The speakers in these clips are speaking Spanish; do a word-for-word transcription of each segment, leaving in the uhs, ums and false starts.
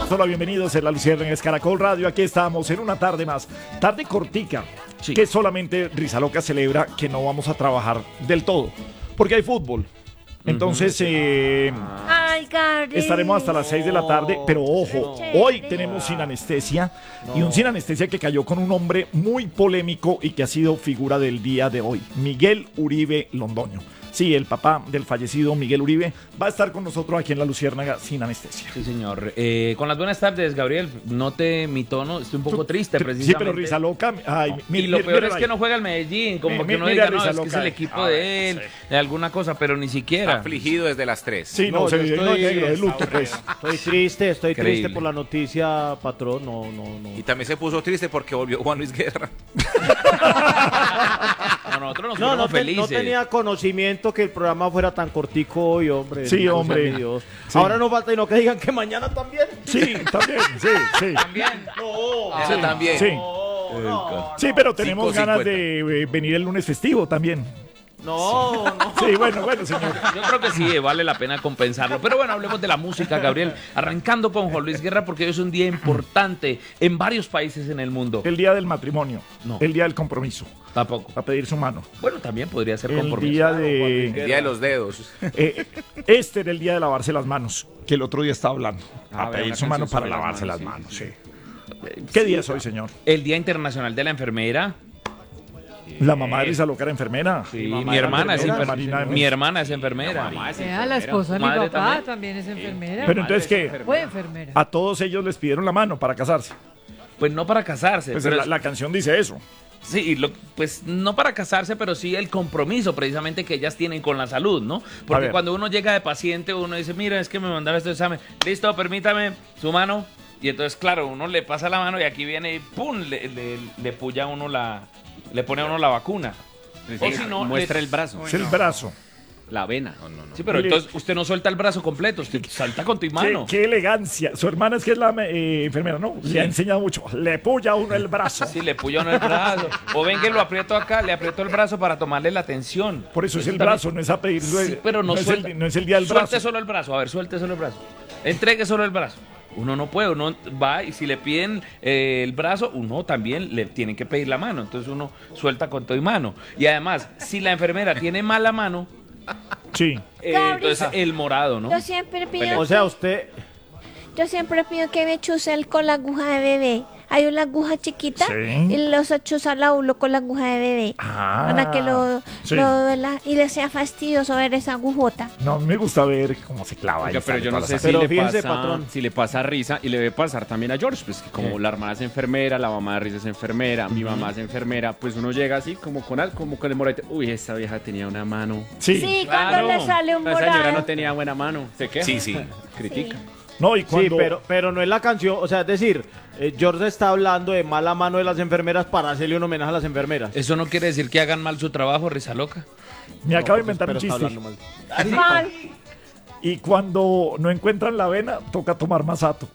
Hola, bienvenidos en La Luciérnaga en Caracol Radio. Aquí estamos en una tarde más, tarde cortica, sí, que solamente Risa Loca celebra que no vamos a trabajar del todo, porque hay fútbol. Entonces, eh, Ay, estaremos hasta las seis de la tarde, pero ojo, hoy tenemos Sin Anestesia, no. y un Sin Anestesia que cayó con un hombre muy polémico y que ha sido figura del día de hoy, Miguel Uribe Londoño. Sí, el papá del fallecido Miguel Uribe va a estar con nosotros aquí en La Luciérnaga Sin Anestesia. Sí, señor. Eh, con las buenas tardes, Gabriel. Note mi tono, estoy un poco triste, precisamente. Sí, pero Risa Loca. Ay, y lo peor es que no juega el Medellín, como que no diga, no, es que es el equipo de él, de alguna cosa, pero ni siquiera. Afligido desde las tres. Sí, no, se vive negro de luto, pues. Estoy triste, estoy triste por la noticia, patrón. No, no, no. Y también se puso triste porque volvió Juan Luis Guerra. No, nosotros nos no, no, te, felices. No tenía conocimiento que el programa fuera tan cortico hoy, hombre. Sí, no, hombre. Dios. Sí. Ahora no falta y no que digan que mañana también. Sí, también, sí, sí. También. No. Eso sí, también. Sí. No, no, sí, pero tenemos cinco ganas cincuenta. de eh, venir el lunes festivo también. No, no. Sí, bueno, bueno, señor. Yo creo que sí, vale la pena compensarlo. Pero bueno, hablemos de la música, Gabriel. Arrancando con Juan Luis Guerra, porque hoy es un día importante en varios países en el mundo. El día del matrimonio. No. El día del compromiso. Tampoco. A pedir su mano. Bueno, también podría ser El compromiso. día de... El día de los dedos. Eh, este era el día de lavarse las manos, que el otro día estaba hablando. Ah, a pedir una su mano canción para sobre las lavarse manos, las manos, sí. sí. ¿Qué día es hoy, señor? El Día Internacional de la Enfermera. La mamá de Risa Loca era enfermera. Sí, Mi mamá mi era hermana es enfermera, enfermera. sí, Mi hermana es enfermera. Vea, la esposa de mi Madre papá también. también, es enfermera. Pero entonces, ¿qué? Fue enfermera. A todos ellos les pidieron la mano para casarse. Pues no para casarse. Pues pero la, es- la canción dice eso. Sí, lo- pues no para casarse, pero sí el compromiso precisamente que ellas tienen con la salud, ¿no? A Porque ver. cuando uno llega de paciente, uno dice, mira, es que me mandaba este examen. Listo, permítame su mano. Y entonces, claro, uno le pasa la mano y aquí viene y ¡pum! Le, le, le puya a uno la... Le pone a uno la vacuna. O si no, muestra le- el brazo, Es el brazo. la vena. Sí, pero Mire. entonces usted no suelta el brazo completo, usted salta con tu Qué, mano. qué elegancia. Su hermana es que es la eh, enfermera, ¿no? Le ha enseñado mucho. Le puya a uno el brazo. Sí, le puya uno el brazo. O ven que lo aprieto acá, le aprieto el brazo para tomarle la tensión. Por eso es el también- brazo, no es a pedir. Sí, pero no, es suelta. el, no es el día del Suelte brazo. solo el brazo, a ver, suelte solo el brazo. Entregue solo el brazo. Uno no puede, uno va y si le piden eh, el brazo, uno también le tienen que pedir la mano. Entonces uno suelta con todo y mano. Y además, si la enfermera tiene mala mano, Sí. eh, Gabriel. entonces el morado, ¿no? Yo siempre pido, O sea, usted. yo siempre pido que me chusen con la aguja de bebé. Hay una aguja chiquita Sí. y los chusan a uno con la aguja de bebé. Ah, Para que lo, sí. lo- la- y le sea fastidioso ver esa agujota. No, me gusta ver cómo se clava. Oiga, ahí, pero sale yo no toda sé la si sangre. Pero le, fíjese, pasa, patrón. si le pasa a Risa y le debe pasar también a George, pues que como la hermana es enfermera, la mamá de Risa es enfermera, mi mamá es enfermera, pues uno llega así como con al- como con el morete. Uy, esa vieja tenía una mano. Sí. Sí, claro. cuando le sale un Esa señora no morado. tenía buena mano. ¿Se queja? Sí, sí. Critica. No, y Sí, cuando... pero, pero no es la canción. O sea, es decir, eh, George está hablando de mala mano de las enfermeras para hacerle un homenaje a las enfermeras. Eso no quiere decir que hagan mal su trabajo, Risa Loca. Me acabo de pues, inventar un pero está chiste. hablando mal. Mal. Y cuando no encuentran la avena, toca tomar masato.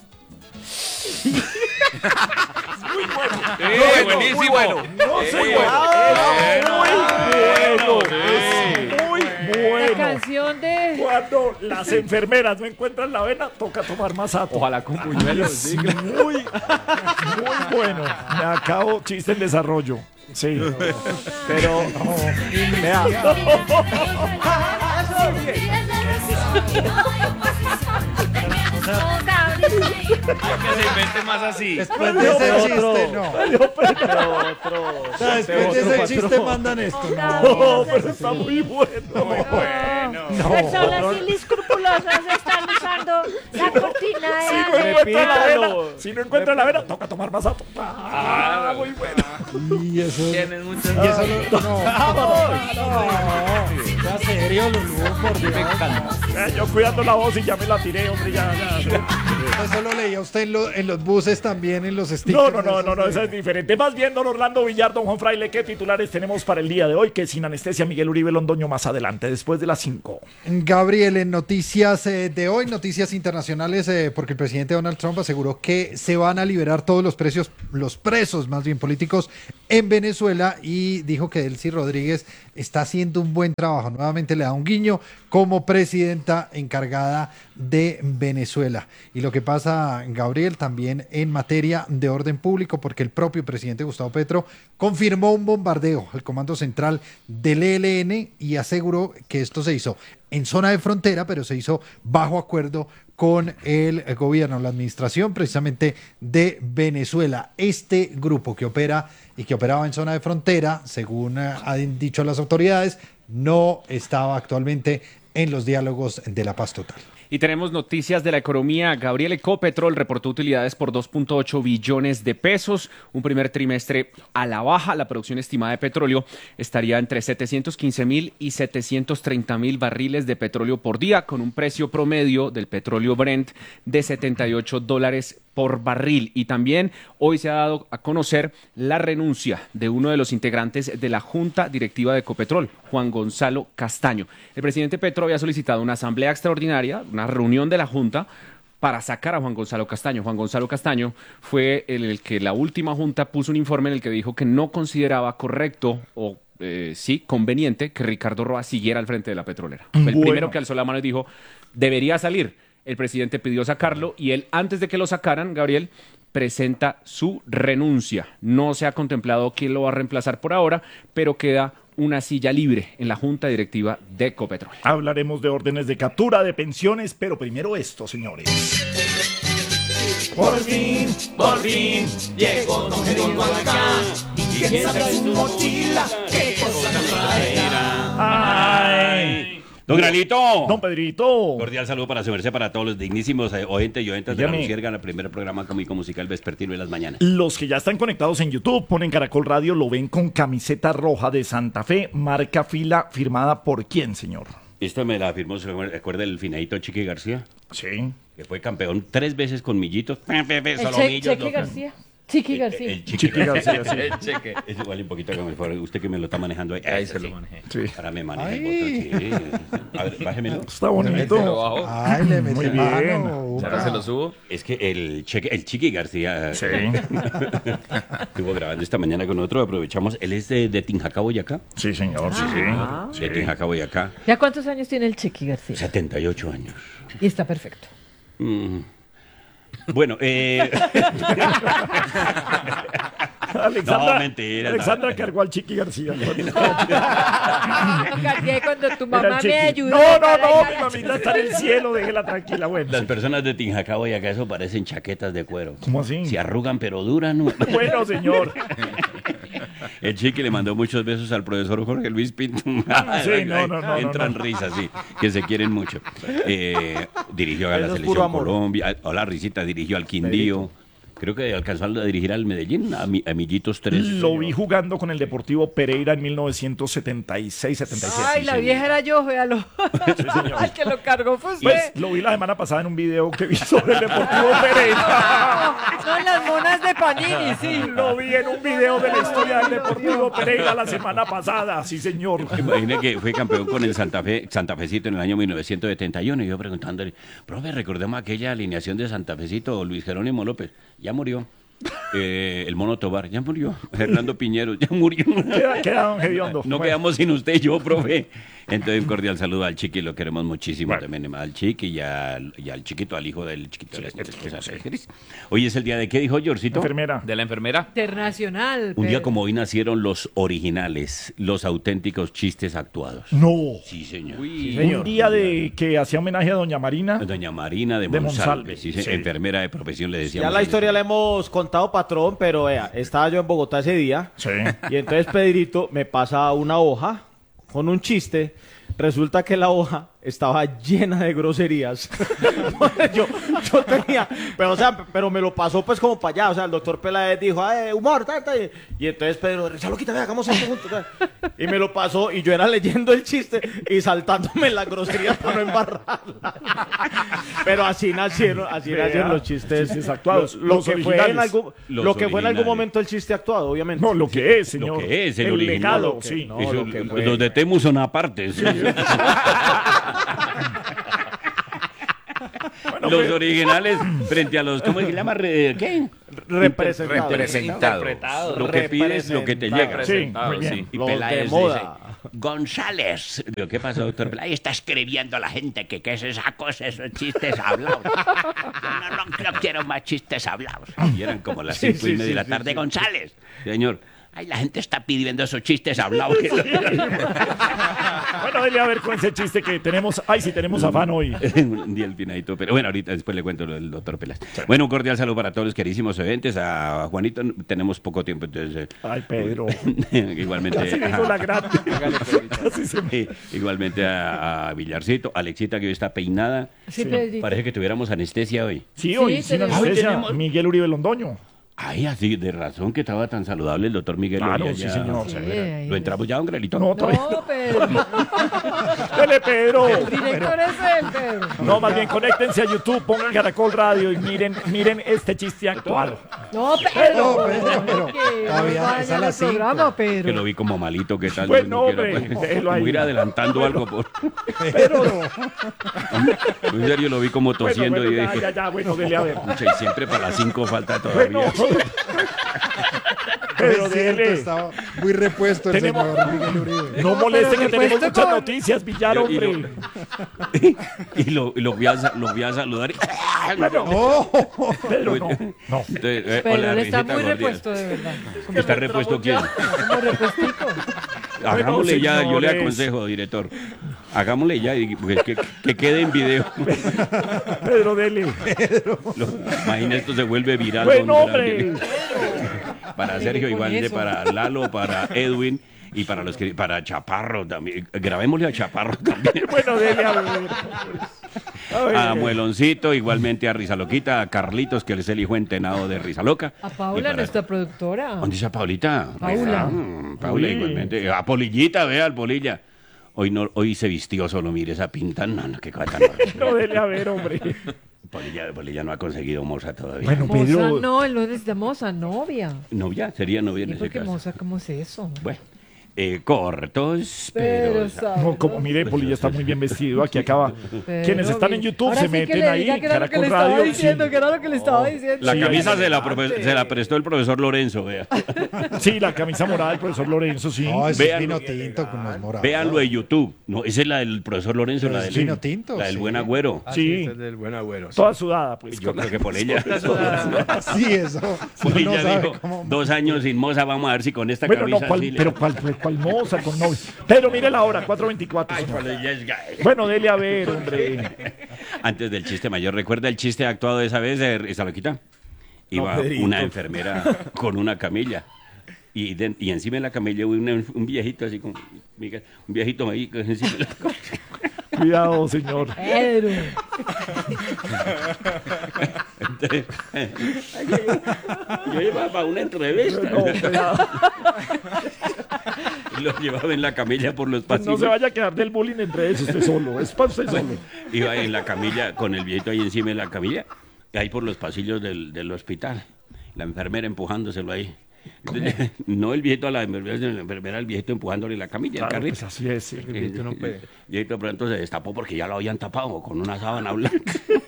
Eh, buenísimo. Muy bueno. No, Eh, señor. Es muy bueno. Es muy La bueno. canción de... Cuando las enfermeras no encuentran la avena, toca tomar masato. Ojalá con buñuelos. Es sí. muy, muy bueno. Me acabo chiste en desarrollo. Sí. Pero, vea, No, Gabriel. Que se invente más así. Después de ese otro. chiste, no. pero otro. O sea, después de ese chiste mandan esto. No. No, pero está muy bueno. Personas inescrupulosas están usando la cortina Si no de encuentran la avena, Repítalo. si no encuentran la avena, toca tomar masato. Ah, muy bueno. Y eso. Tienen muchas... Y eso lo, no. Ya serio, Lulú, por Dios. Eh, Yo cuidando la voz y ya me la tiré, hombre. Ya, ya, ya. Eso lo leía usted en, lo- en los buses también, en los No, stickers. no, no, no, no, esos eso de- es diferente. Más bien, don Orlando Villar, don Juan Fraile, ¿qué titulares tenemos para el día de hoy? Que Sin Anestesia, Miguel Uribe Londoño más adelante, después de las cinco. Gabriel, en noticias eh, de hoy, noticias internacionales, eh, porque el presidente Donald Trump aseguró que se van a liberar todos los precios, los presos más bien políticos en Venezuela y dijo que Delcy Rodríguez está haciendo un buen trabajo. nuevamente le da un guiño como presidenta encargada de Venezuela. Y lo que pasa, Gabriel, también en materia de orden público, porque el propio presidente Gustavo Petro confirmó un bombardeo al Comando Central del E L N y aseguró que esto se hizo en zona de frontera, pero se hizo bajo acuerdo con el gobierno, la administración precisamente de Venezuela. Este grupo que opera y que operaba en zona de frontera, según eh, han dicho las autoridades, no estaba actualmente en los diálogos de la paz total. Y tenemos noticias de la economía. Gabriel, Ecopetrol reportó utilidades por dos punto ocho billones de pesos. Un primer trimestre a la baja. La producción estimada de petróleo estaría entre setecientos quince mil y setecientos treinta mil barriles de petróleo por día, con un precio promedio del petróleo Brent de setenta y ocho dólares por barril. Y también hoy se ha dado a conocer la renuncia de uno de los integrantes de la Junta Directiva de Ecopetrol, Juan Gonzalo Castaño. El presidente Petro había solicitado una asamblea extraordinaria, una reunión de la Junta, para sacar a Juan Gonzalo Castaño. Juan Gonzalo Castaño fue el, el que la última Junta puso un informe en el que dijo que no consideraba correcto o eh, sí, conveniente que Ricardo Roa siguiera al frente de la petrolera. Fue el Bueno. primero que alzó la mano y dijo, debería salir. El presidente pidió sacarlo y él, antes de que lo sacaran, Gabriel, presenta su renuncia. No se ha contemplado quién lo va a reemplazar por ahora, pero queda una silla libre en la Junta Directiva de Ecopetrol. Hablaremos de órdenes de captura, de pensiones, pero primero esto, señores. Por fin, por fin, llegó Don Gediondo acá. ¿Y quién saca su mochila? ¿Qué cosas traerá? ¡Ay! Don Granito. Don Pedrito. Cordial saludo para su merced, para todos los dignísimos eh, oyentes y oyentas de la Dígame. Lucierga, en el primer programa cómico musical vespertino de las mañanas. Los que ya están conectados en YouTube, ponen Caracol Radio, lo ven con camiseta roja de Santa Fe, marca fila, firmada por quién, señor. Esta me la firmó, ¿se recuerda el finadito Chiqui García? Sí. Que fue campeón tres veces con Millitos. El Solo Che- Millos, Chequi no. García. Chiqui García. El Chiqui Chiqui García, sí. El cheque. Es igual un poquito como el favor, usted que me lo está manejando ahí. Ahí Ese se lo sí. manejé. Sí. Ahora me maneja el Ay. botón, sí. A ver, bájemelo. Está Se lo bonito. bajo. Ay, le mete Muy bien. mano. Ahora se lo subo. Es que el, cheque, el Chiqui García Sí. estuvo grabando esta mañana con nosotros, aprovechamos. Él es de, de Tinjacá, Boyacá. Sí, señor, sí, Ah. sí. De Tinjacá, Boyacá. ¿Ya cuántos años tiene el Chequi García? setenta y ocho años. Y está perfecto. Mm. Bueno, eh... Alexandra, No, mentira, no. Alexandra cargó al Chiqui García. No, García, cuando tu Era el mamá Chiqui. me ayudó. No, no, para no, ir a mi la mamita está en el cielo, déjela tranquila, bueno. las sí. personas de Tinjacá, Boyacá, eso parecen chaquetas de cuero. ¿Cómo así? Se arrugan, pero duran. ¿No? Bueno, señor. El Chiqui le mandó muchos besos al profesor Jorge Luis Pinto. Sí, no, no, no, Entran no, no. risas, sí, que se quieren mucho. Eh, dirigió a la Eso es puro selección amor. Colombia. Hola, Risita, dirigió al Quindío. Creo que alcanzó a dirigir al Medellín, a, Mi- a Millitos tres. Lo vi jugando con el Deportivo Pereira en mil novecientos setenta y seis setenta y siete. Ay, la vieja era yo, véalo. El que lo cargó fue usted. Pues lo vi la semana pasada en un video que vi sobre el Deportivo Pereira. Son las monas de Panini, sí. Lo vi en un video de la historia del Deportivo Pereira la semana pasada, sí señor. Imagine que fue campeón con el Santa Fe, Santa Fecito en el año mil novecientos setenta y uno. Y yo preguntándole, profe, recordemos aquella alineación de Santa Fecito, Luis Jerónimo López, ya murió. Eh, el Mono Tobar, ya murió. Hernando Piñero, ya murió. Queda, queda don Gediondo. No Bueno. quedamos sin usted y yo, profe. Entonces, un cordial saludo al Chiqui, lo queremos muchísimo Bueno. también, al Chiqui y al, y al chiquito, al hijo del chiquito. de la esposa de Cris. Hoy es el día de, ¿qué dijo Jorcito? Enfermera. De la enfermera. Internacional. Un día Pedro. como hoy nacieron los originales, los auténticos chistes actuados. No. Sí, señor. Un día de que hacía homenaje a doña Marina. Doña Marina de, De Monsalve, Monsalve, sí, sí. enfermera de profesión, le decíamos. Ya la historia la hemos contado, patrón, pero vea, estaba yo en Bogotá ese día Sí. y entonces Pedrito me pasa una hoja con un chiste. Resulta que la hoja estaba llena de groserías. yo, yo tenía, pero o sea, pero me lo pasó pues como para allá. O sea, el doctor Peláez dijo, "Ay, humor, tal, tal". Y entonces Pedro, ya lo quita, vea, hagamos esto juntos. tal. Y me lo pasó y yo era leyendo el chiste y saltándome las groserías para no embarrarla. Pero así nacieron, así Vea, nacieron los chistes, chistes actuados, Lo, lo los que fue en originales. algún, Los lo que fue en algún originales. momento el chiste actuado, obviamente. No, lo que es, señor. Lo que es, el, el original. legado, Lo que- sí. no, Eso, lo que fue. los de Temu son aparte. sí. Bueno, Los pues, originales frente a los, ¿cómo se llama? Re- ¿Qué? Representado. Representado. Lo que pides, lo que te llega. Sí, Representado, muy bien. sí. Y Los de Peláez moda. González. Digo, ¿qué pasó, doctor? Ahí está escribiendo la gente que qué es esa cosa, esos chistes hablados. No, no, no, no quiero más chistes hablados. Y eran como las Sí, cinco y sí, media sí, de la sí, tarde. sí. González, señor. Ay, la gente está pidiendo esos chistes hablados. Bueno, dele a ver con ese chiste que tenemos. Ay, sí, tenemos afán hoy. Un día el pinadito, pero bueno, ahorita después le cuento lo del doctor Pelas. Bueno, un cordial saludo para todos los queridísimos oyentes. A Juanito tenemos poco tiempo, entonces... Ay, Pedro. eh, igualmente... Casi me hizo la grande. Casi se me- eh, igualmente a, a Villarcito, Alexita que hoy está peinada. Sí, Pedrito. Parece que tuviéramos anestesia hoy. Sí, hoy, Sí, sin tenemos- anestesia, Hoy tenemos- Miguel Uribe Londoño. Ay, así, de razón que estaba tan saludable el doctor Miguel. Claro, hoy sí, allá. señor. Sí, severa. ahí ¿Lo es. entramos ya, don Grelito? No, todavía. No, Pedro. Dele, Pedro. El director es él, Pedro. No, más bien conéctense a YouTube, pongan Caracol Radio y miren, miren este chiste actual. No, Pedro. No, Pedro, pero Que todavía no es a vaya las al cinco. programa, Que Pedro. lo vi como malito, ¿qué tal? Bueno, No quiero, hombre, pues, déjelo ahí. como ir adelantando algo. Por... Pero no. En serio, lo vi como Bueno, tosiendo bueno, y ya, dije... ya, ya, bueno, dele a ver. "Pucha, y siempre para las cinco falta todavía. Bueno. Pero Es cierto, dele. estaba muy repuesto el Tenemos- señor Miguel Uribe. No moleste que pero tenemos repuesto muchas con- noticias, Villar, Yo- y lo- hombre. y lo, y lo, voy a, sa- lo voy a saludar. y- Bueno, ¡Oh! Pedro, no. No. Entonces, eh, Pero hola, él está risita muy cordial. repuesto, de verdad. ¿Está repuesto quién? Como repuestico. Hagámosle ya, yo le señores. aconsejo, director. Hagámosle ya, y- porque que, que quede en video. Pedro, dele. Lo- imagina, esto se vuelve viral. Bueno, don hombre. Gabriel. Para Sergio, con igualmente eso. para Lalo, para Edwin y para los que para Chaparro también. Grabémosle a Chaparro también. Bueno, dele a ver. A ver. A Mueloncito, igualmente a Rizaloquita, a Carlitos, que es el hijo entenado de Rizaloca. A Y Paula, para- nuestra productora. ¿Dónde está Paulita? Paula. Mm, Paula, Uy. igualmente. A Polillita, vea, al Polilla. Hoy no, hoy se vistió solo, mire esa pinta. No, no, qué cosa tan horrible. No, dele a ver, hombre. Polilla, Polilla no ha conseguido moza todavía. Bueno, Moza Pedro. no, él no necesita moza, novia. Novia, sería novia en ¿Y ese por qué caso. moza? ¿Cómo es eso? Bueno, eh, cortos, Pero, pero... ¿sabes? No, como mire, Polilla está muy bien vestido. Aquí acaba. Pero Quienes están en bien. YouTube Ahora se sí que meten le ahí. diga que era lo que Caracol le estaba Radio. diciendo, sí. que era lo que le estaba diciendo. La Sí, camisa ahí se la, adelante. profe- se la prestó el profesor Lorenzo, vea. Sí, la camisa morada del profesor Lorenzo, sí. No, eso Vean es vino lo- tinto con los morados. Véanlo en YouTube. No, esa es la del profesor Lorenzo, Pero la es del vino tinto, La del sí. buen agüero. Sí, del buen agüero. toda sudada, pues. Yo creo que por ella. Sí, eso. Por Uno ella sabe dijo, cómo- dos años sin moza, vamos a ver si con esta Bueno, camisa no, ¿cuál, sí le- pero ¿cuál, cuál, cuál moza con novio? Pero mire la hora, cuatro veinticuatro. Ay, señor. por ella es gay. Bueno, dele a ver, hombre. Antes del chiste mayor, ¿recuerda el chiste actuado de esa vez de esa loquita? Iba Pedrito. una enfermera con una camilla. Y, de- y encima de la camilla hubo una- un viejito así como Miguel, un viejito ahí que encima de la camilla. Cuidado, señor. Pedro. Entonces, yo llevaba para una entrevista. No, cuidado. Y lo llevaba en la camilla por los No pasillos. se vaya a quedar del bullying entre ellos, usted solo. Es para usted solo. Iba en la camilla, con el viejito ahí encima de la camilla, ahí por los pasillos del, del hospital. La enfermera empujándoselo ahí. Entonces, no el viejito a la enfermera, sino la enfermera al viejito empujándole la camilla, el Claro, carrito. pues así es, sí. El viejito no puede. El viejito pronto se destapó porque ya lo habían tapado con una sábana blanca.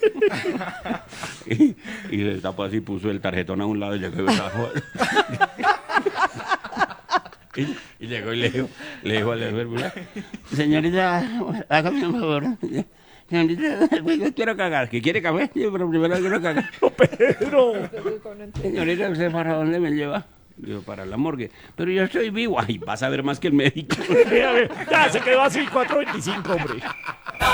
y, y se destapó así, puso el tarjetón a un lado y llegó y bajó. Y, y llegó y le dijo, le dijo a la enfermera, señorita, hágame un favor. Señorita, yo quiero cagar. ¿Que quiere café? Yo, pero primero quiero cagar. Pedro. Señorita, ¿usted para dónde me lleva? Digo, para la morgue. Pero yo estoy vivo. Ay, vas a ver más que el médico. Ya se quedó así, cuatro veinticinco, hombre.